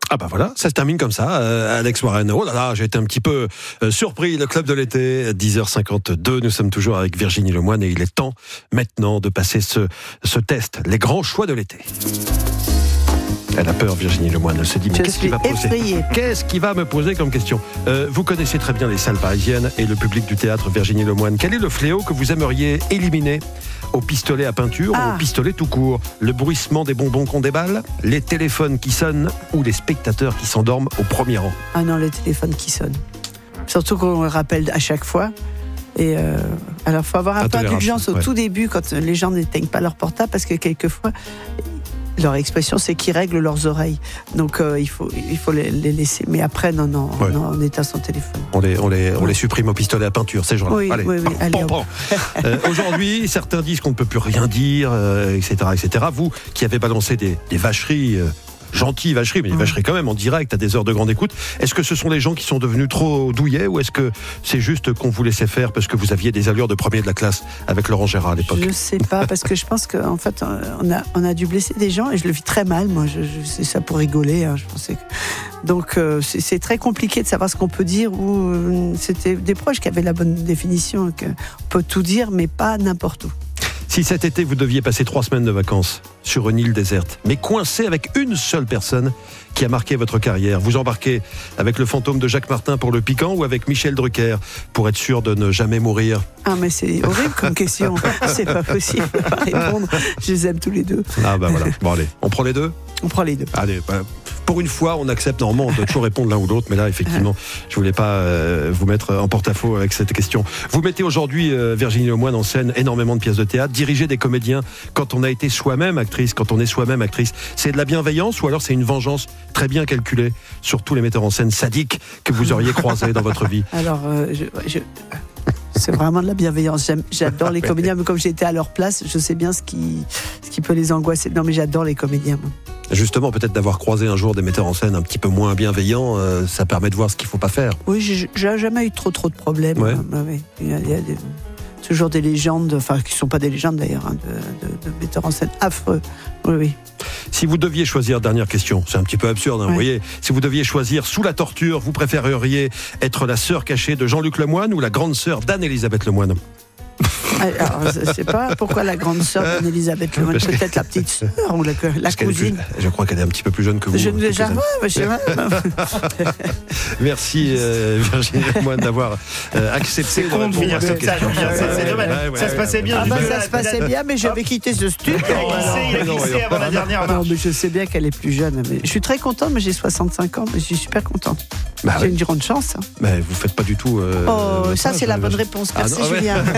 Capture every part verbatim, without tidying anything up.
Ah bah voilà, ça se termine comme ça, euh, Alex Warren. Oh là là, j'ai été un petit peu euh, surpris, le club de l'été, dix heures cinquante-deux, nous sommes toujours avec Virginie Lemoine et il est temps maintenant de passer ce, ce test, les grands choix de l'été. Elle a peur, Virginie Lemoine, elle se dit, mais Je qu'est-ce qu'il va poser effrayée. Qu'est-ce qu'il va me poser comme question euh, Vous connaissez très bien les salles parisiennes et le public du théâtre, Virginie Lemoine. Quel est le fléau que vous aimeriez éliminer au pistolet à peinture Ah. ou au pistolet tout court? Le bruissement des bonbons qu'on déballe, les téléphones qui sonnent ou les spectateurs qui s'endorment au premier rang? Ah non, les téléphones qui sonnent. Surtout qu'on le rappelle à chaque fois. Et euh, alors, il faut avoir un peu Intolérable, d'indulgence au ouais. tout début quand les gens n'éteignent pas leur portable parce que quelquefois, leur expression, c'est qu'ils règlent leurs oreilles. Donc, euh, il faut, il faut les, les laisser. Mais après, non, non, Ouais. non, on éteint son téléphone. On les, on, les, on les supprime au pistolet à peinture, ces gens-là. Oui, Allez, oui, oui, allez, bon, hop. bon. Euh, Aujourd'hui, certains disent qu'on ne peut plus rien dire, euh, et cetera, et cetera. Vous, qui avez balancé des, des vacheries, euh, gentilles vacheries, mais des Mmh. vacheries quand même, en direct, à des heures de grande écoute, est-ce que ce sont les gens qui sont devenus trop douillets, ou est-ce que c'est juste qu'on vous laissait faire parce que vous aviez des allures de premier de la classe avec Laurent Gérard à l'époque? Je sais pas, parce que je pense qu'en fait, on a, on a dû blesser des gens et je le vis très mal. Moi, je, je c'est ça pour rigoler. Hein, je pensais que... Donc, euh, c'est, c'est très compliqué de savoir ce qu'on peut dire. Ou euh, c'était des proches qui avaient la bonne définition. Que on peut tout dire, mais pas n'importe où. Si cet été vous deviez passer trois semaines de vacances sur une île déserte, mais coincé avec une seule personne qui a marqué votre carrière, vous embarquez avec le fantôme de Jacques Martin pour le piquant ou avec Michel Drucker pour être sûr de ne jamais mourir? Ah, mais c'est horrible comme question. C'est pas possible de pas répondre. Je les aime tous les deux. Ah bah voilà, bon allez, on prend les deux? On prend les deux. Allez, bah, pour une fois, on accepte. Normalement, on doit toujours répondre l'un ou l'autre, mais là, effectivement, je voulais pas euh, vous mettre en porte-à-faux avec cette question. Vous mettez aujourd'hui, euh, Virginie Lemoine, en scène énormément de pièces de théâtre, diriger des comédiens quand on a été soi-même actrice, quand on est soi-même actrice. C'est de la bienveillance ou alors c'est une vengeance très bien calculée sur tous les metteurs en scène sadiques que vous auriez croisés dans votre vie? Alors, euh, je, je- c'est vraiment de la bienveillance. J'aime, j'adore les comédiens, mais comme j'ai été à leur place, je sais bien ce qui, ce qui peut les angoisser. Non, mais j'adore les comédiens, moi. Justement, peut-être d'avoir croisé un jour des metteurs en scène un petit peu moins bienveillants, euh, ça permet de voir ce qu'il faut pas faire. Oui, j'ai, j'ai jamais eu trop trop de problèmes. Ouais. hein. Bah oui. Il y a, il y a des- toujours des légendes, enfin qui sont pas des légendes d'ailleurs, hein, de, de, de metteurs en scène affreux. Oui, oui. Si vous deviez choisir, dernière question, c'est un petit peu absurde, hein, Ouais. vous voyez, si vous deviez choisir sous la torture, vous préféreriez être la sœur cachée de Jean-Luc Lemoine ou la grande sœur d'Anne-Élisabeth Lemoine? Alors, je sais pas pourquoi la grande sœur d'Anne-Élisabeth Lemoine, Parce que- peut-être la petite sœur ou la, la Parce qu'elle est cousine. plus- je crois qu'elle est un petit peu plus jeune que vous. Je ne l'ai quelques jamais. années. mais je sais pas. Merci euh, Virginie Lemoine d'avoir euh, accepté C'est de con de répondre finir à cette comme ça, question. Julien, c'est- c'est dommage. Ouais, ouais, Ça se ouais, passait ouais. bien. Ah bah, Jusque-là, ça se passait peut-être- bien, mais je vais quitter ce studio. Il a glissé, il a Non, glissé non, avant la dernière Non, marche. mais je sais bien qu'elle est plus jeune. Mais je suis très contente, mais j'ai soixante-cinq ans, mais je suis super contente. Bah j'ai ouais. une grande chance. hein. Mais vous faites pas du tout. euh, Oh, votre ça âge, c'est la euh, bonne je- réponse. Ah, Merci non, ouais. Julien.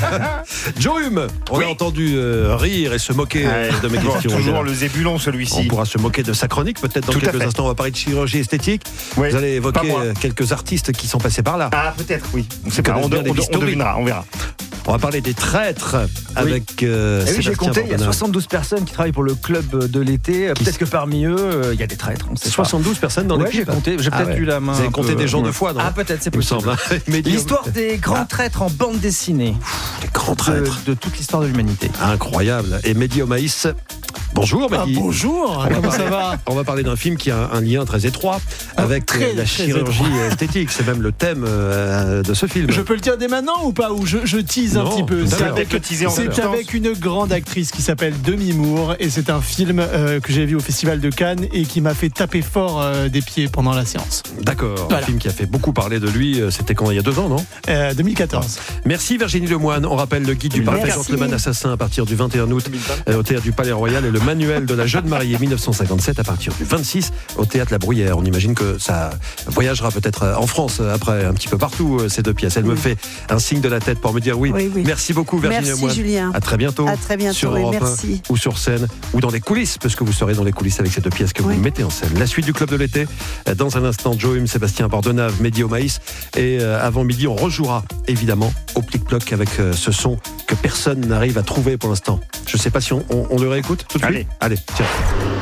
Joe Hume, on Oui. a entendu euh, rire et se moquer Ouais, de mes toujours, questions. toujours le zébulon On celui-ci. pourra se moquer de sa chronique, peut-être dans Tout à quelques fait. instants. On va parler de chirurgie esthétique. Oui, Vous allez pas évoquer moi. euh, quelques artistes qui sont passés par là. Ah, peut-être, oui. On sait pas, connaissez on, bien on- les on historiques. devinera, on verra. On va parler des traîtres avec euh, Eh oui, j'ai Sébastien compté, il y a Bordenave. soixante-douze personnes qui travaillent pour le club de l'été. Peut-être que parmi eux, euh, il y a des traîtres. On sait pas. soixante-douze personnes dans Ouais, l'équipe. j'ai compté, j'ai Ah peut-être ouais. eu la main. Vous avez un compté peu, des gens ouais. de foi, non? Ah, peut-être, c'est Il me possible. semble. hein. Médium. L'histoire des grands traîtres en bande dessinée. des grands De, traîtres. de toute l'histoire de l'humanité. Incroyable. Et Mehdi Omaïs. Bonjour Ah, Mehdi. bonjour, On va comment parler- ça va? On va parler d'un film qui a un lien très étroit avec très, euh, la très chirurgie esthétique. C'est même le thème euh, de ce film. Je peux le dire dès maintenant ou pas? Ou je, je tease un Non, petit peu? tout à C'est l'heure. avec, Le teaser en c'est substance. avec une grande actrice qui s'appelle Demi Moore et c'est un film euh, que j'ai vu au Festival de Cannes et qui m'a fait taper fort euh, des pieds pendant la séance. D'accord. Un Voilà. film qui a fait beaucoup parler de lui. euh, C'était quand il y a deux ans, non? Euh, deux mille quatorze. Merci Virginie Lemoine. On rappelle le guide du parfait Merci. gentleman assassin à partir du vingt et un août euh, au théâtre du Palais Royal et le manuel de la jeune mariée mille neuf cent cinquante-sept à partir du vingt-six au théâtre La Bruyère. On imagine que ça voyagera peut-être euh, en France euh, après, un petit peu partout euh, ces deux pièces. Elle me Oui. fait un signe de la tête pour me dire oui. Oui, oui. Merci beaucoup Virginie Merci Lemoine. Julien. À très bientôt. À très bientôt sur et Europe un, merci. ou sur scène ou dans les coulisses parce que vous serez dans les coulisses avec ces deux pièces que Oui. vous mettez en scène. La suite du club de l'été euh, dans un instant. Joe Hume, Sébastien Bordenave, Mehdi Omaïs et euh, avant midi on rejouera évidemment au plic-ploc avec euh, ce son que personne n'arrive à trouver pour l'instant. Je sais pas si on, on, on le réécoute tout de suite. Allez. Allez, tiens.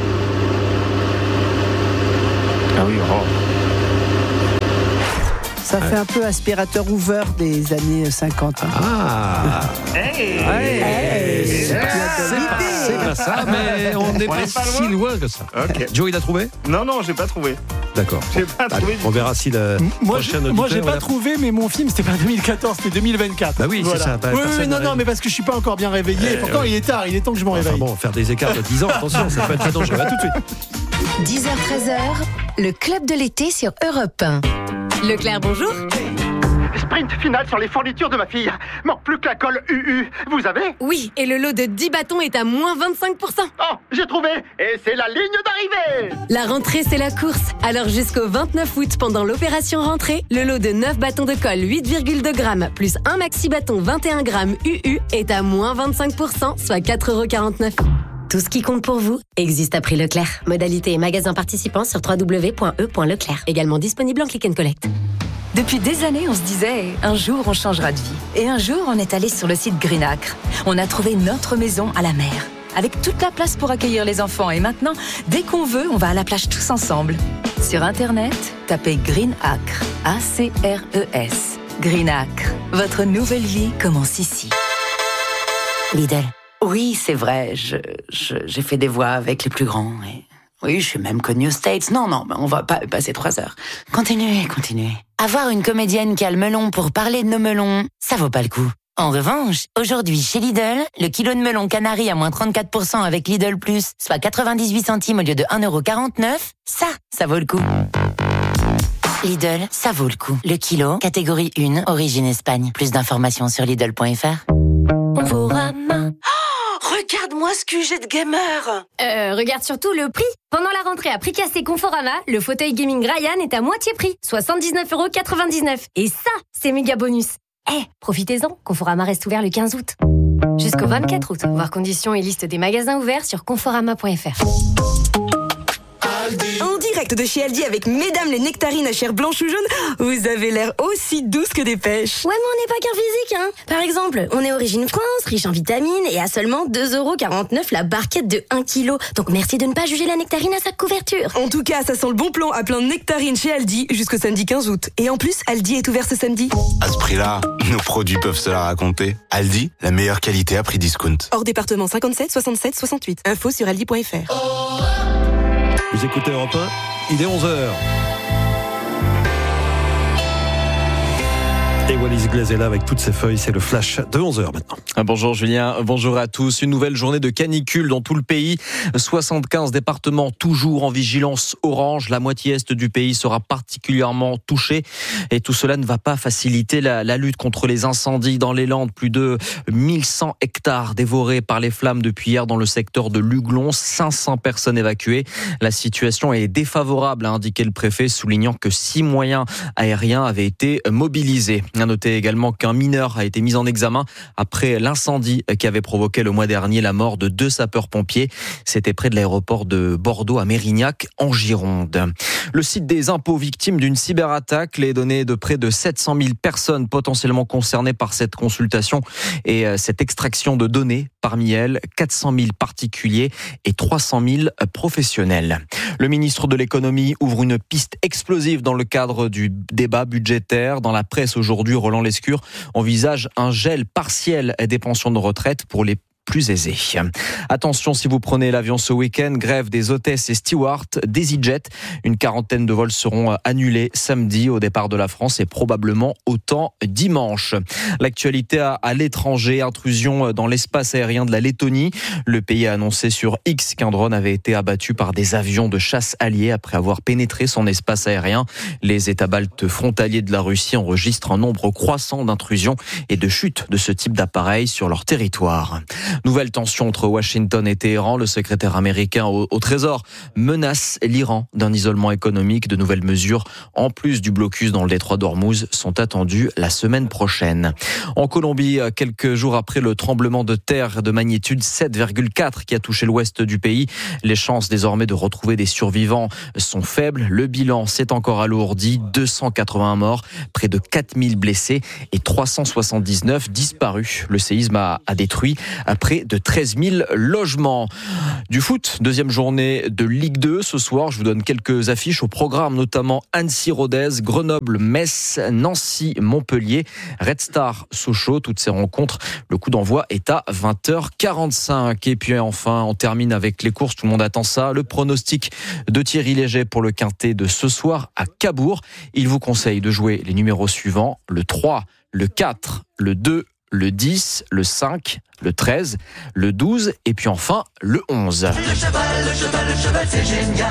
Ah oui, oh. Ça Ça fait un peu aspirateur Hoover des années cinquante. Hein. Ah Hey hey, C'est c'est pas- pas, c'est pas ça, mais on n'est On pas, est pas si loin. loin que ça. Ok. Joe, il a trouvé? Non, non, j'ai pas trouvé. D'accord. J'ai pas Allez, trouvé. on verra si le Moi, prochain j'ai- auditeur... moi j'ai pas voilà. trouvé, mais mon film c'était pas deux mille quatorze, c'était deux mille vingt-quatre. Bah oui, c'est ça, pas- Oui, personne oui, non, n'a non, rêvé. mais parce que je suis pas encore bien réveillé. Eh, Pourtant, oui. il est tard, il est temps que je m'en Enfin réveille. bon, faire des écarts de dix ans, attention, ça peut être très dangereux. À tout de suite. dix heures treize heures, le club de l'été sur Europe un. Leclerc, bonjour. Sprint final sur les fournitures de ma fille. Manque plus que la colle U U. Vous avez? Oui, et le lot de dix bâtons est à moins vingt-cinq pour cent. Oh, j'ai trouvé. Et c'est la ligne d'arrivée. La rentrée, c'est la course. Alors jusqu'au vingt-neuf août, pendant l'opération rentrée, le lot de neuf bâtons de colle huit virgule deux grammes plus un maxi bâton vingt et un grammes U U est à moins vingt-cinq pour cent, soit quatre euros quarante-neuf. Tout ce qui compte pour vous existe à prix Leclerc. Modalité et magasin participants sur w w w point e point leclerc. Également disponible en click and collect. Depuis des années, on se disait « un jour, on changera de vie ». Et un jour, on est allé sur le site Greenacre. On a trouvé notre maison à la mer, avec toute la place pour accueillir les enfants. Et maintenant, dès qu'on veut, on va à la plage tous ensemble. Sur Internet, tapez Greenacre, A C R E S. Greenacre, votre nouvelle vie commence ici. Lidl. Oui, c'est vrai, je, je- j'ai fait des voix avec les plus grands. Et... Oui, je suis même connue aux States. Non, non, on va pas passer trois heures. Continuez, continuez. Avoir une comédienne qui a le melon pour parler de nos melons, ça vaut pas le coup. En revanche, aujourd'hui, chez Lidl, le kilo de melon canari à moins trente-quatre pour cent avec Lidl Plus, soit quatre-vingt-dix-huit centimes au lieu de un euro quarante-neuf, ça, ça vaut le coup. Lidl, ça vaut le coup. Le kilo, catégorie un, origine Espagne. Plus d'informations sur Lidl point F R. Conforama. Regarde-moi ce Q G de gamer. Euh, regarde surtout le prix. Pendant la rentrée à prix cassé Conforama, le fauteuil gaming Ryan est à moitié prix, soixante-dix-neuf euros quatre-vingt-dix-neuf. Et ça, c'est méga bonus. Eh, profitez-en, Conforama reste ouvert le quinze août. Jusqu'au vingt-quatre août. Voir conditions et liste des magasins ouverts sur conforama point F R. En direct de chez Aldi avec Mesdames les nectarines à chair blanche ou jaune, vous avez l'air aussi douce que des pêches. Ouais, mais on n'est pas qu'un physique, hein. Par exemple, on est origine France, riche en vitamines et à seulement deux euros quarante-neuf la barquette de un kilo. Donc merci de ne pas juger la nectarine à sa couverture. En tout cas, ça sent le bon plan à plein de nectarines chez Aldi jusqu'au samedi quinze août. Et en plus, Aldi est ouvert ce samedi. À ce prix-là, nos produits peuvent se la raconter. Aldi, la meilleure qualité à prix discount. Hors département cinquante-sept soixante-sept soixante-huit. Info sur aldi point F R. Vous écoutez Europe un, il est onze heures. Et Wallis Glaise est là avec toutes ses feuilles, c'est le flash de onze heures maintenant. Bonjour Julien, bonjour à tous. Une nouvelle journée de canicule dans tout le pays. soixante-quinze départements toujours en vigilance orange. La moitié est du pays sera particulièrement touchée. Et tout cela ne va pas faciliter la, la lutte contre les incendies dans les Landes. Plus de mille cent hectares dévorés par les flammes depuis hier dans le secteur de Luglon. cinq cents personnes évacuées. La situation est défavorable, a indiqué le préfet, soulignant que six moyens aériens avaient été mobilisés. À noter également qu'un mineur a été mis en examen après l'incendie qui avait provoqué le mois dernier la mort de deux sapeurs-pompiers. C'était près de l'aéroport de Bordeaux à Mérignac, en Gironde. Le site des impôts victime d'une cyberattaque, les données de près de sept cent mille personnes potentiellement concernées par cette consultation et cette extraction de données. Parmi elles, quatre cent mille particuliers et trois cent mille professionnels. Le ministre de l'économie ouvre une piste explosive dans le cadre du débat budgétaire. Dans la presse aujourd'hui, Roland Lescure envisage un gel partiel des pensions de retraite pour les plus aisés. Attention, si vous prenez l'avion ce week-end, grève des hôtesses et stewards d'EasyJet. Une quarantaine de vols seront annulés samedi au départ de la France et probablement autant dimanche. L'actualité à, à l'étranger, intrusion dans l'espace aérien de la Lettonie. Le pays a annoncé sur X qu'un drone avait été abattu par des avions de chasse alliés après avoir pénétré son espace aérien. Les États baltes frontaliers de la Russie enregistrent un nombre croissant d'intrusions et de chutes de ce type d'appareil sur leur territoire. Nouvelle tension entre Washington et Téhéran. Le secrétaire américain au, au Trésor menace l'Iran d'un isolement économique. De nouvelles mesures, en plus du blocus dans le détroit d'Ormuz, sont attendues la semaine prochaine. En Colombie, quelques jours après le tremblement de terre de magnitude sept virgule quatre qui a touché l'ouest du pays, les chances désormais de retrouver des survivants sont faibles. Le bilan s'est encore alourdi. deux cent quatre-vingts morts, près de quatre mille blessés et trois cent soixante-dix-neuf disparus. Le séisme a, a détruit près de treize mille logements. Du foot, deuxième journée de Ligue deux. Ce soir, je vous donne quelques affiches au programme, notamment Annecy-Rodez, Grenoble-Metz, Nancy-Montpellier, Red Star-Sochaux. Toutes ces rencontres, le coup d'envoi est à vingt heures quarante-cinq. Et puis enfin, on termine avec les courses. Tout le monde attend ça. Le pronostic de Thierry Léger pour le quintet de ce soir à Cabourg. Il vous conseille de jouer les numéros suivants, le trois, le quatre, le deux, le dix, le cinq, le treize, le douze et puis enfin le onze. Le cheval, le cheval, le cheval, c'est génial.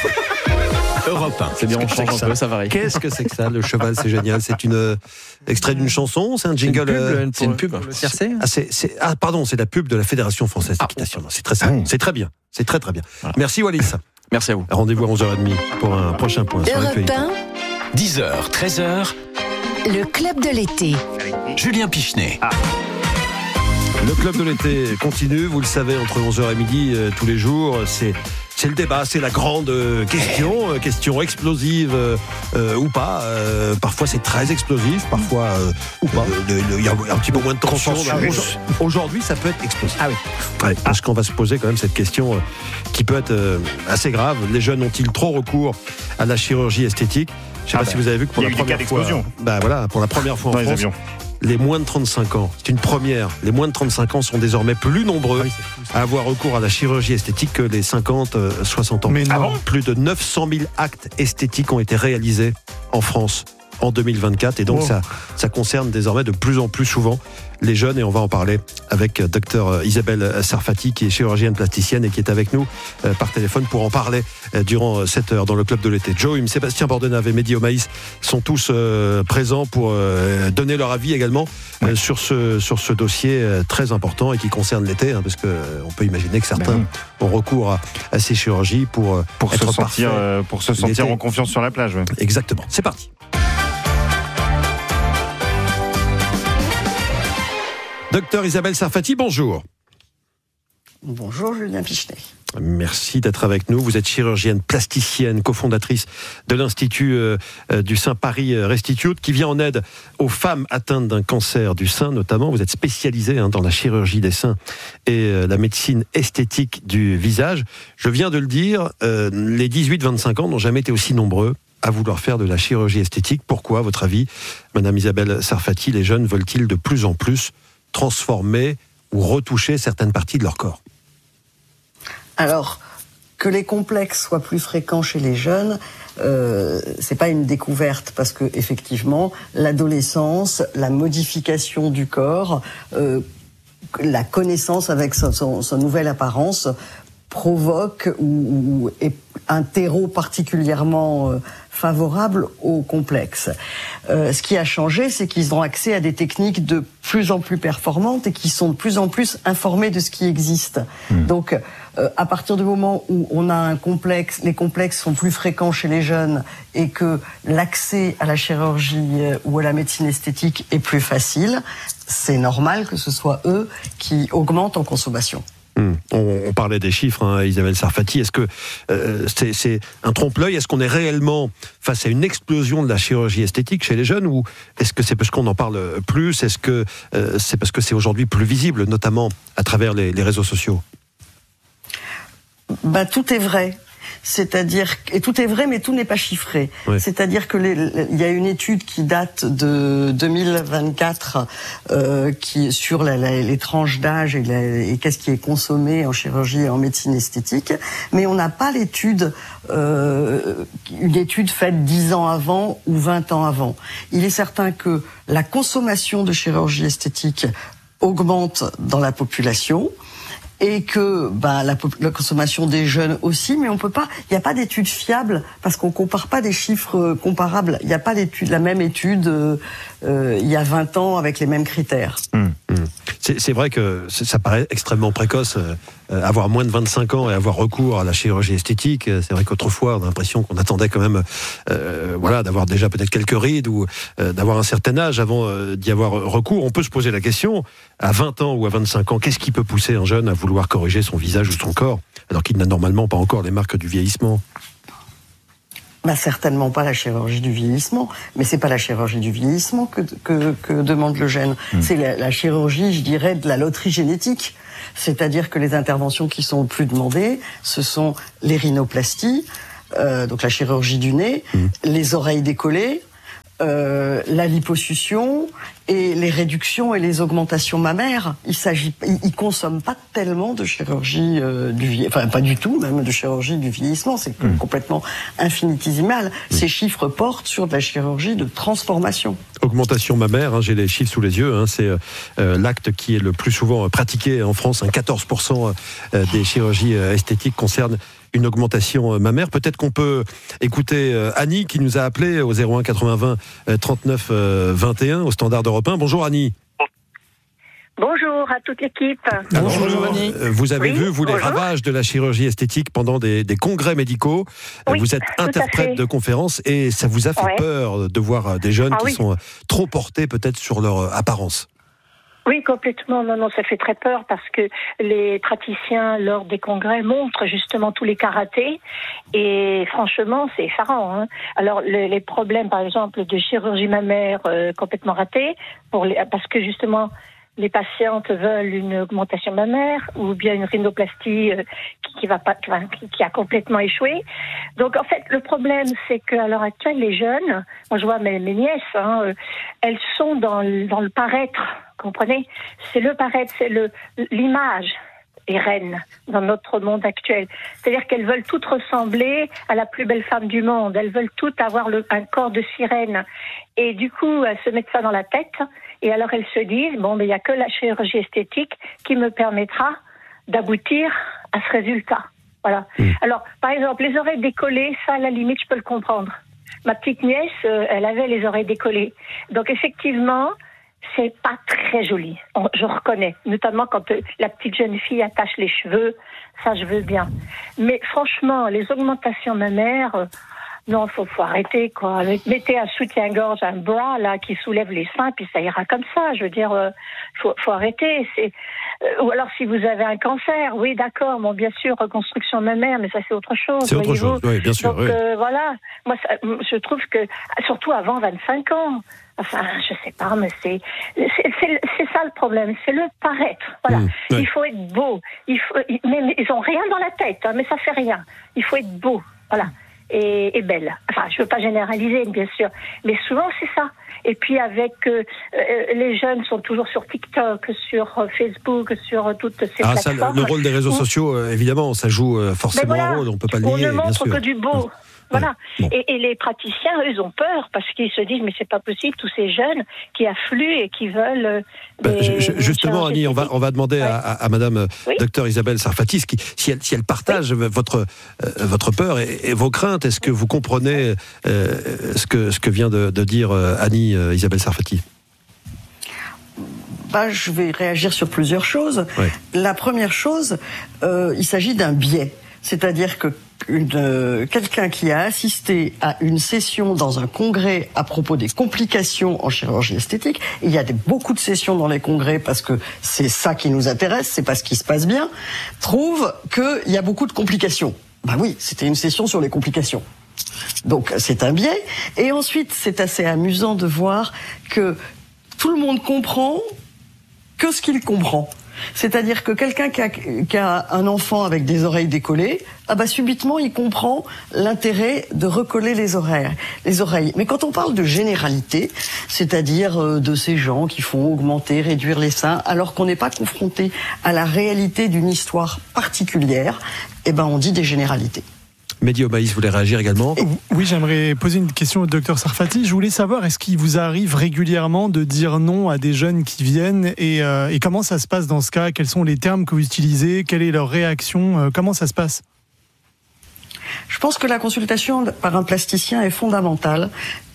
Europe un. C'est bien, on change un peu, ça varie. Qu'est-ce que c'est que ça, le cheval, c'est génial? C'est une euh, extrait d'une chanson, c'est un jingle. C'est une pub, euh, c'est une pub. Le tiercé ah, c'est, c'est, ah, pardon, c'est la pub de la Fédération française d'équitation. Ah, c'est très simple. C'est très bien. C'est très très bien. Voilà. Merci Wallis. Merci à vous. Rendez-vous à onze heures trente pour un prochain point sur l'actualité. dix heures, treize heures. Le club de l'été. Julien Pichenet. Ah. Le club de l'été continue, vous le savez, entre onze heures et midi euh, tous les jours. C'est, c'est le débat, c'est la grande euh, question, euh, question explosive euh, euh, ou pas. Euh, parfois c'est très explosif, parfois euh, ou pas. Il y a un petit peu moins de tension. Aujourd'hui, ça peut être explosif. Ah oui. Ouais, parce qu'on va se poser quand même cette question euh, qui peut être euh, assez grave. Les jeunes ont-ils trop recours à la chirurgie esthétique? Je ne sais ah pas bah, si vous avez vu que pour la première fois, bah voilà, pour la première fois en France, les moins de trente-cinq ans, c'est une première. Les moins de trente-cinq ans sont désormais plus nombreux ah oui, à avoir recours à la chirurgie esthétique que les cinquante soixante ans. Mais non. Ah bon Plus de neuf cent mille actes esthétiques ont été réalisés en France en deux mille vingt-quatre et donc wow. ça, ça concerne désormais de plus en plus souvent les jeunes et on va en parler avec docteur Isabelle Sarfati qui est chirurgienne plasticienne et qui est avec nous euh, par téléphone pour en parler euh, durant cette heure dans le club de l'été. Joe, Sébastien Bordenave et Mehdi Omaïs sont tous euh, présents pour euh, donner leur avis également euh, sur, ce, sur ce dossier euh, très important et qui concerne l'été hein, parce qu'on euh, peut imaginer que certains ben oui. ont recours à, à ces chirurgies pour, euh, pour être se sentir, euh, pour se sentir en confiance sur la plage. Ouais. Exactement, c'est parti. Docteur Isabelle Sarfati, bonjour. Bonjour Julien Pichenet. Merci d'être avec nous. Vous êtes chirurgienne plasticienne, cofondatrice de l'Institut euh, du Sein Paris Restitute, qui vient en aide aux femmes atteintes d'un cancer du sein, notamment. Vous êtes spécialisée hein, dans la chirurgie des seins et euh, la médecine esthétique du visage. Je viens de le dire, euh, les dix-huit vingt-cinq ans n'ont jamais été aussi nombreux à vouloir faire de la chirurgie esthétique. Pourquoi, à votre avis, Madame Isabelle Sarfati, les jeunes veulent-ils de plus en plus transformer ou retoucher certaines parties de leur corps? Alors, que les complexes soient plus fréquents chez les jeunes, euh, c'est pas une découverte parce que effectivement, l'adolescence, la modification du corps, euh, la connaissance avec son, son, son nouvelle apparence provoque ou, ou est un terreau particulièrement euh, favorable au complexe. Euh, ce qui a changé, c'est qu'ils ont accès à des techniques de plus en plus performantes et qui sont de plus en plus informés de ce qui existe. Mmh. Donc, euh, à partir du moment où on a un complexe, les complexes sont plus fréquents chez les jeunes et que l'accès à la chirurgie euh, ou à la médecine esthétique est plus facile, c'est normal que ce soit eux qui augmentent en consommation. Hum. On, on parlait des chiffres, hein, Isabelle Sarfati. Est-ce que euh, c'est, c'est un trompe-l'œil? Est-ce qu'on est réellement face à une explosion de la chirurgie esthétique chez les jeunes ou est-ce que c'est parce qu'on en parle plus? Est-ce que euh, c'est parce que c'est aujourd'hui plus visible, notamment à travers les, les réseaux sociaux? Bah, tout est vrai. C'est-à-dire, et tout est vrai, mais tout n'est pas chiffré. Oui. C'est-à-dire que il y a une étude qui date de deux mille vingt-quatre, euh, qui sur la, la, les tranches d'âge et, la, et qu'est-ce qui est consommé en chirurgie et en médecine esthétique, mais on n'a pas l'étude, euh, une étude faite dix ans avant ou vingt ans avant. Il est certain que la consommation de chirurgie esthétique augmente dans la population. Et que bah, la, la consommation des jeunes aussi, mais on peut pas, il n'y a pas d'études fiables parce qu'on compare pas des chiffres comparables. Il n'y a pas d'étude, la même étude euh, euh, il y a vingt ans avec les mêmes critères. Mmh, mmh. C'est, c'est vrai que ça paraît extrêmement précoce, euh, avoir moins de vingt-cinq ans et avoir recours à la chirurgie esthétique. C'est vrai qu'autrefois, on a l'impression qu'on attendait quand même, euh, voilà, d'avoir déjà peut-être quelques rides ou euh, d'avoir un certain âge avant euh, d'y avoir recours. On peut se poser la question, à vingt ans ou à vingt-cinq ans, qu'est-ce qui peut pousser un jeune à vouloir corriger son visage ou son corps, alors qu'il n'a normalement pas encore les marques du vieillissement? Bah, certainement pas la chirurgie du vieillissement, mais c'est pas la chirurgie du vieillissement que, que, que demande le gène. Mmh. C'est la, la chirurgie, je dirais, de la loterie génétique. C'est-à-dire que les interventions qui sont le plus demandées, ce sont les rhinoplasties, euh, donc la chirurgie du nez, mmh. les oreilles décollées, euh, la liposuction et les réductions et les augmentations mammaires. Il s'agit, ils, ils consomment pas tellement de chirurgie euh, du vieillissement, enfin pas du tout, même de chirurgie du vieillissement. C'est mmh. complètement infinitésimal. Mmh. Ces chiffres portent sur de la chirurgie de transformation. Augmentation mammaire, hein, j'ai les chiffres sous les yeux, hein, c'est euh, l'acte qui est le plus souvent pratiqué en France. Hein, quatorze pour cent des chirurgies esthétiques concernent une augmentation mammaire. Peut-être qu'on peut écouter Annie qui nous a appelé au zéro un quatre-vingts vingt trente-neuf vingt et un au standard Europe un. Bonjour Annie. Bonjour à toute l'équipe. Alors, bonjour Annie. Vous avez oui, vu, vous, bonjour. les ravages de la chirurgie esthétique pendant des, des congrès médicaux. Oui, vous êtes interprète de conférences et ça vous a fait ouais. peur de voir des jeunes ah, qui oui. sont trop portés peut-être sur leur apparence. Oui, complètement. Non, non, ça fait très peur parce que les praticiens, lors des congrès, montrent justement tous les karatés et franchement, c'est effarant. Hein. Alors, les, les problèmes, par exemple, de chirurgie mammaire euh, complètement ratée, pour les, parce que justement, les patientes veulent une augmentation mammaire ou bien une rhinoplastie euh, qui, qui va pas, qui, qui a complètement échoué. Donc en fait, le problème, c'est qu'à l'heure actuelle, les jeunes, moi je vois mes, mes nièces, hein, euh, elles sont dans le, dans le paraître, comprenez ? C'est le paraître, c'est le l'image est reine dans notre monde actuel. C'est-à-dire qu'elles veulent toutes ressembler à la plus belle femme du monde. Elles veulent toutes avoir le, un corps de sirène. Et du coup, elles se mettent ça dans la tête. Et alors elles se disent, bon, mais il n'y a que la chirurgie esthétique qui me permettra d'aboutir à ce résultat. Voilà. Mmh. Alors, par exemple, les oreilles décollées, ça, à la limite, je peux le comprendre. Ma petite nièce, euh, elle avait les oreilles décollées. Donc, effectivement, c'est pas très joli. Je reconnais. Notamment quand euh, la petite jeune fille attache les cheveux. Ça, je veux bien. Mais franchement, les augmentations mammaires... Euh, Non, faut, faut arrêter, quoi. Mettez un soutien-gorge, un bras, là, qui soulève les seins, puis ça ira comme ça. Je veux dire, euh, faut, faut arrêter. C'est, euh, ou alors, si vous avez un cancer, oui, d'accord, bon, bien sûr, reconstruction mammaire, mais ça, c'est autre chose. C'est autre chose, oui, bien sûr. Donc, oui. euh, voilà. Moi, ça, je trouve que, surtout avant vingt-cinq ans, enfin, je sais pas, mais c'est, c'est, c'est, c'est ça le problème, c'est le paraître. Voilà. Mmh, ouais. Il faut être beau. Il faut, mais ils ont rien dans la tête, hein, mais ça fait rien. Il faut être beau. Voilà. Et, et belle. Enfin, je veux pas généraliser, bien sûr, mais souvent c'est ça. Et puis avec euh, euh, les jeunes sont toujours sur TikTok, sur euh, Facebook, sur euh, toutes ces ah, plateformes. Ça, le rôle des réseaux sociaux, euh, évidemment, ça joue euh, forcément voilà, un rôle. On peut pas le nier. On ne montre bien sûr. que du beau. Voilà. Bon. Et, et les praticiens, eux, ils ont peur parce qu'ils se disent mais c'est pas possible, tous ces jeunes qui affluent et qui veulent. Euh, bah, des, je, justement, Annie, on va on va demander ouais. à, à, à Madame oui. Docteur Isabelle Sarfati qui, si elle si elle partage oui. votre euh, votre peur et, et vos craintes. Est-ce que vous comprenez euh, ce que ce que vient de, de dire euh, Annie euh, Isabelle Sarfati? Bah, je vais réagir sur plusieurs choses. Ouais. La première chose, euh, il s'agit d'un biais, c'est-à-dire que Une, euh, quelqu'un qui a assisté à une session dans un congrès à propos des complications en chirurgie esthétique, et il y a des, beaucoup de sessions dans les congrès parce que c'est ça qui nous intéresse, c'est pas ce qui se passe bien, trouve qu'il y a beaucoup de complications. Bah oui, c'était une session sur les complications. Donc c'est un biais. Et ensuite, c'est assez amusant de voir que tout le monde comprend que ce qu'il comprend. C'est-à-dire que quelqu'un qui a, qui a un enfant avec des oreilles décollées, ah bah subitement il comprend l'intérêt de recoller les oreilles, les oreilles. Mais quand on parle de généralité, c'est-à-dire de ces gens qui font augmenter, réduire les seins, alors qu'on n'est pas confronté à la réalité d'une histoire particulière, eh ben on dit des généralités. Mehdi Omaïs voulait réagir également. Oui, j'aimerais poser une question au docteur Sarfati. Je voulais savoir, est-ce qu'il vous arrive régulièrement de dire non à des jeunes qui viennent et, euh, et comment ça se passe dans ce cas? Quels sont les termes que vous utilisez? Quelle est leur réaction? Comment ça se passe? Je pense que la consultation par un plasticien est fondamentale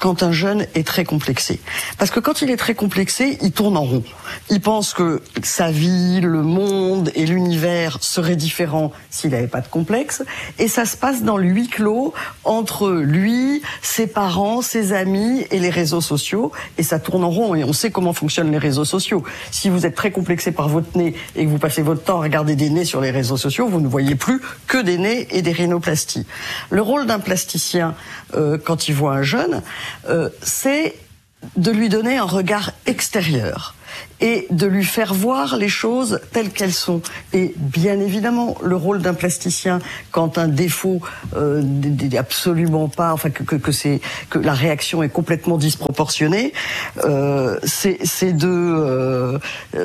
quand un jeune est très complexé. Parce que quand il est très complexé, il tourne en rond. Il pense que sa vie, le monde et l'univers seraient différents s'il n'avait pas de complexe. Et ça se passe dans le huis clos entre lui, ses parents, ses amis et les réseaux sociaux. Et ça tourne en rond. Et on sait comment fonctionnent les réseaux sociaux. Si vous êtes très complexé par votre nez et que vous passez votre temps à regarder des nez sur les réseaux sociaux, vous ne voyez plus que des nez et des rhinoplasties. Le rôle d'un plasticien, euh, quand il voit un jeune, euh, c'est de lui donner un regard extérieur et de lui faire voir les choses telles qu'elles sont. Et bien évidemment, le rôle d'un plasticien, quand un défaut euh, n'est absolument pas, enfin que, que, que, c'est, que la réaction est complètement disproportionnée, euh, c'est, c'est, de, euh,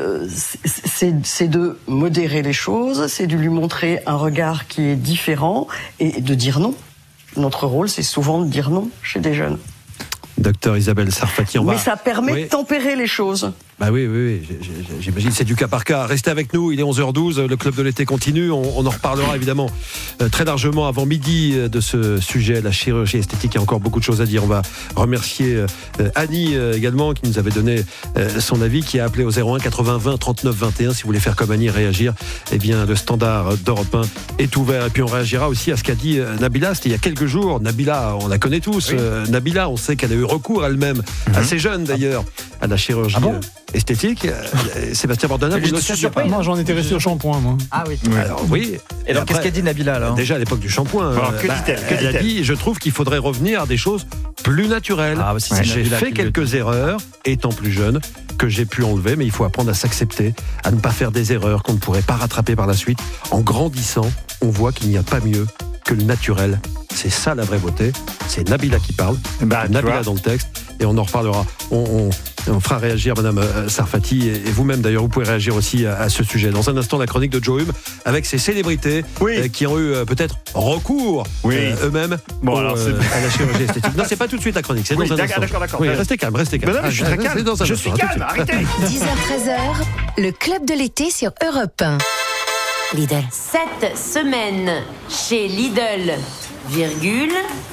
c'est, c'est de modérer les choses, c'est de lui montrer un regard qui est différent et de dire non. Notre rôle, c'est souvent de dire non chez des jeunes. Docteur Isabelle Sarfati, on Mais va... ça permet oui. de tempérer les choses. Bah oui, oui, oui, j'imagine c'est du cas par cas. Restez avec nous, il est onze heures douze, le Club de l'été continue. On, on en reparlera évidemment euh, très largement avant midi euh, de ce sujet, la chirurgie esthétique. Il y a encore beaucoup de choses à dire. On va remercier euh, Annie euh, également qui nous avait donné euh, son avis, qui a appelé au zéro un quatre-vingts vingt trente-neuf vingt et un. Si vous voulez faire comme Annie, réagir, eh bien le standard d'Europe un est ouvert. Et puis on réagira aussi à ce qu'a dit euh, Nabila. C'était il y a quelques jours. Nabila, on la connaît tous. Oui. Euh, Nabila, on sait qu'elle a eu recours elle-même, mm-hmm. assez jeune d'ailleurs, à la chirurgie. Ah bon euh, esthétique. Euh, Sébastien Bordonna, vous ne savez pas. Moi, j'en étais resté au shampoing, moi. Ah oui. oui. Alors oui. Et alors, après, qu'est-ce qu'a dit Nabila alors ? Déjà à l'époque du shampoing, alors, que bah, dit-elle, que elle a dit, je trouve qu'il faudrait revenir à des choses plus naturelles. Ah, bah, si ouais, j'ai fait quelques erreurs, étant plus jeune, que j'ai pu enlever, mais il faut apprendre à s'accepter, à ne pas faire des erreurs qu'on ne pourrait pas rattraper par la suite. En grandissant, on voit qu'il n'y a pas mieux que le naturel. C'est ça la vraie beauté. C'est Nabila qui parle. Bah, Nabila dans le texte. Et on en reparlera. On, on, on fera réagir Madame Sarfati et, et vous-même d'ailleurs, vous pouvez réagir aussi à, à ce sujet. Dans un instant, la chronique de Joe Hume avec ces célébrités oui. euh, qui ont eu euh, peut-être recours oui. euh, eux-mêmes bon, au, alors, euh, à la chirurgie esthétique. Non, c'est pas tout de suite la chronique, c'est oui, dans un d'accord, instant. D'accord, d'accord. Oui, restez calme, restez calme. Mais non, mais je suis très calme. Dans un je instant, suis calme, arrêtez. dix heures treize heures, le club de l'été sur Europe un. Lidl. Cette semaine, chez Lidl, virgule,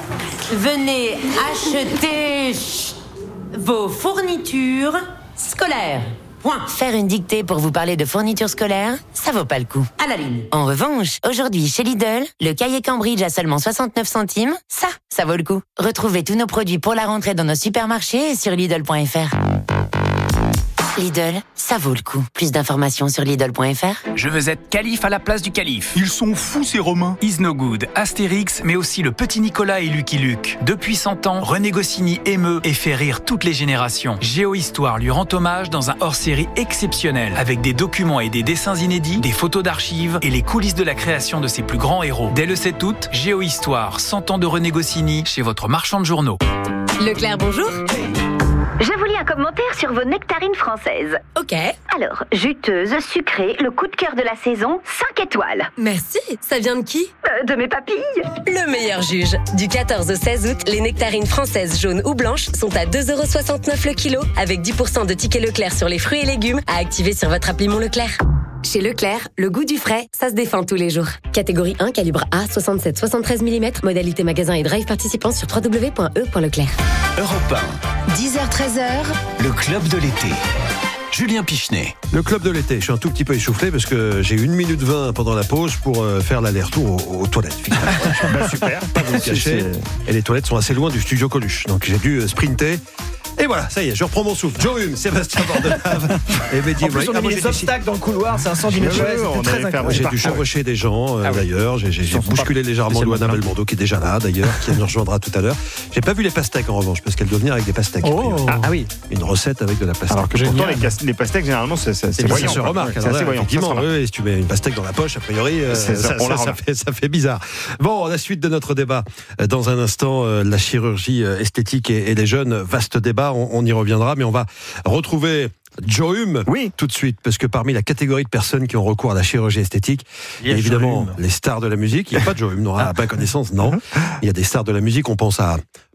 venez acheter vos fournitures scolaires. Point. Faire une dictée pour vous parler de fournitures scolaires, ça vaut pas le coup. À la ligne. En revanche, aujourd'hui chez Lidl, le cahier Cambridge à seulement soixante-neuf centimes, ça, ça vaut le coup. Retrouvez tous nos produits pour la rentrée dans nos supermarchés et sur Lidl point F R. Lidl, ça vaut le coup. Plus d'informations sur Lidl point F R. Je veux être calife à la place du calife. Ils sont fous ces Romains. Is No Good, Astérix, mais aussi le petit Nicolas et Lucky Luke. Depuis cent ans, René Goscinny émeut et fait rire toutes les générations. Géohistoire lui rend hommage dans un hors-série exceptionnel, avec des documents et des dessins inédits, des photos d'archives et les coulisses de la création de ses plus grands héros. Dès le sept août, Géohistoire, cent ans de René Goscinny, chez votre marchand de journaux. Leclerc, bonjour. Je vous lis un commentaire sur vos nectarines françaises. Ok. Alors, juteuse, sucrée, le coup de cœur de la saison, cinq étoiles. Merci. Ça vient de qui ? euh, De mes papilles. Le meilleur juge. Du quatorze au seize août, les nectarines françaises jaunes ou blanches sont à deux euros soixante-neuf le kilo, avec dix pour cent de tickets Leclerc sur les fruits et légumes à activer sur votre appli Mon Leclerc. Chez Leclerc, le goût du frais, ça se défend tous les jours. Catégorie un, calibre A, soixante-sept soixante-treize millimètres, modalité magasin et drive participant sur w w w point e point leclerc. Europe un. dix heures treize heures, le club de l'été. Julien Pichenet. Le club de l'été, je suis un tout petit peu essoufflé parce que j'ai une minute vingt pendant la pause pour euh, faire l'aller-retour aux, aux toilettes. Bah, super, pas vous le cacher. Et les toilettes sont assez loin du studio Coluche. Donc j'ai dû euh, sprinter. Et voilà, ça y est, je reprends mon souffle. Joe Hume, Sébastien Bordenave et Mehdi. En plus, on a mis des obstacles dans le couloir, c'est un sang d'une chaise, c'était très incroyable. J'ai dû chevaucher des gens, euh, ah oui. d'ailleurs. J'ai, j'ai bousculé légèrement Luana Belmondo, qui est déjà là, d'ailleurs, qui nous rejoindra tout à l'heure. J'ai pas vu les pastèques, en revanche, parce qu'elle doit venir avec des pastèques. Oh. Ah, ah oui. Une recette avec de la pastèque. Alors que pourtant, les, les pastèques, généralement, c'est, c'est, c'est voyant. Ça se remarque. C'est assez voyant. Effectivement, oui, si tu mets une pastèque dans la poche, a priori, euh, ça, ça, ça, ça, fait, ça fait bizarre. Bon, la suite de notre débat. Dans un instant, euh, la chirurgie esthétique et, et les jeunes, vaste débat, on, on y reviendra. Mais on va retrouver Joe Hume oui. tout de suite, parce que parmi la catégorie de personnes qui ont recours à la chirurgie esthétique, il y a évidemment les stars de la musique. Il n'y a pas de Joe Hume, n'aura pas connaissance, non. Il y a des stars de la musique, on pense à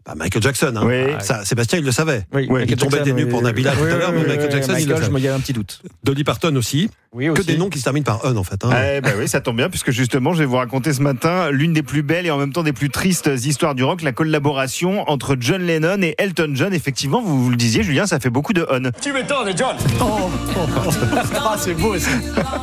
Bah, Michael Jackson, hein. Oui. Ça, Sébastien, il le savait. Oui, il Michael tombait Jackson, des nues oui, pour oui, Nabila oui, tout à l'heure, oui, mais oui, Michael oui, Jackson, il le Michael, savait. il y a un petit doute. Dolly Parton aussi. Oui, Que aussi. des noms qui se terminent par un, en fait. Hein. Eh ben oui, ça tombe bien, puisque justement, je vais vous raconter ce matin l'une des plus belles et en même temps des plus tristes histoires du rock, la collaboration entre John Lennon et Elton John. Effectivement, vous, vous le disiez, Julien, ça fait beaucoup de on. Tu m'étonnes, John. Oh, oh, oh. Ah, c'est beau ça.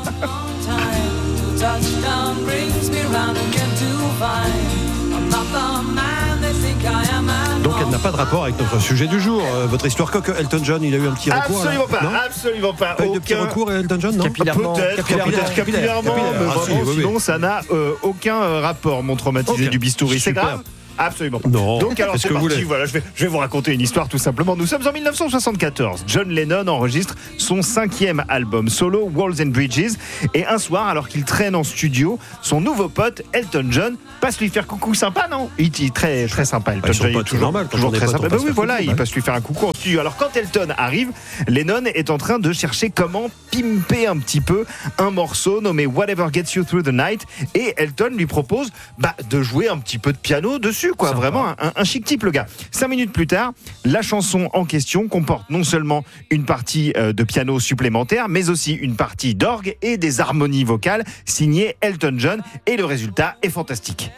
Donc elle n'a pas de rapport avec notre sujet du jour. Euh, votre histoire coque, Elton John, il a eu un petit recours. Absolument là, pas, non absolument pas. Pas eu de petit Aucun- recours, Elton John, non Capillairement. Peut-être, Capillaire, peut-être capillaire, capillairement, capillaire. mais Ah, si, vraiment, oui, oui. sinon ça n'a euh, aucun euh, rapport, mon traumatisé Aucun. du bistouri. C'est Super. grave. Absolument pas. Non. Donc alors Est-ce c'est que vous parti, voulez voilà, je vais, je vais vous raconter une histoire tout simplement. Nous sommes en dix-neuf cent soixante-quatorze. John Lennon enregistre son cinquième album solo, Walls and Bridges. Et un soir, alors qu'il traîne en studio, son nouveau pote, Elton John, passe lui faire coucou. Sympa, non? Il est très, très sympa. Elton Bah, ils sont John, il est potes, c'est toujours, normal, quand toujours on est très potes, on sympa. passe Bah oui, faire voilà, coucou, il bah. passe lui faire un coucou en studio. Alors quand Elton arrive, Lennon est en train de chercher comment pimper un petit peu un morceau nommé Whatever Gets You Through the Night. Et Elton lui propose bah, de jouer un petit peu de piano dessus, quoi. Sympa. Vraiment un, un chic type, le gars. Cinq minutes plus tard, la chanson en question comporte non seulement une partie euh, de piano supplémentaire, mais aussi une partie d'orgue et des harmonies vocales signées Elton John. Et le résultat est fantastique.